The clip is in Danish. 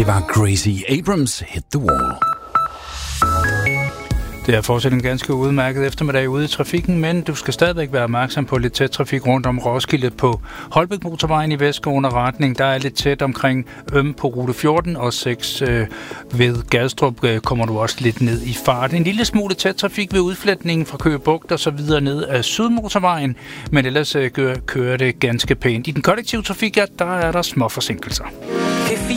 Det var Gracie Abrams, Hit the Wall. Det er fortsat en ganske udmærket eftermiddag ude i trafikken, men du skal stadigvæk være opmærksom på lidt tæt trafik rundt om Roskilde på Holbæk Motorvejen i vestgående retning. Der er lidt tæt omkring på rute 14 og 6 ved Gadstrup kommer du også lidt ned i fart. En lille smule tæt trafik ved udflætningen fra Køge Bugt og så videre ned af Sydmotorvejen, men ellers kører det ganske pænt. I den kollektive trafik, der er der små forsinkelser.